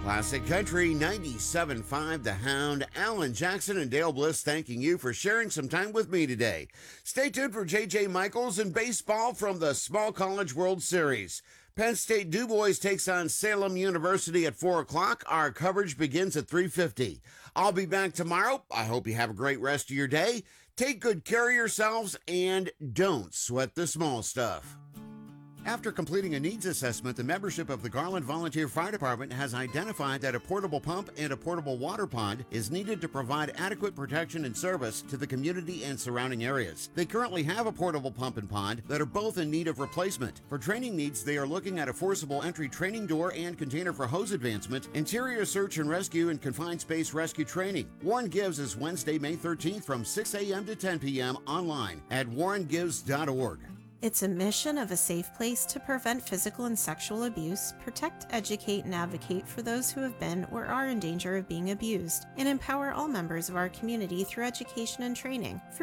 Classic Country 97.5 The Hound. Alan Jackson and Dale Bliss thanking you for sharing some time with me today. Stay tuned for J.J. Michaels and baseball from the Small College World Series. Penn State Du Bois takes on Salem University at 4 o'clock. Our coverage begins at 3:50. I'll be back tomorrow. I hope you have a great rest of your day. Take good care of yourselves and don't sweat the small stuff. After completing a needs assessment, the membership of the Garland Volunteer Fire Department has identified that a portable pump and a portable water pond is needed to provide adequate protection and service to the community and surrounding areas. They currently have a portable pump and pond that are both in need of replacement. For training needs, they are looking at a forcible entry training door and container for hose advancement, interior search and rescue, and confined space rescue training. Warren Gives is Wednesday, May 13th from 6 a.m. to 10 p.m. online at warrengives.org. It's a mission of a safe place to prevent physical and sexual abuse, protect, educate, and advocate for those who have been or are in danger of being abused, and empower all members of our community through education and training. For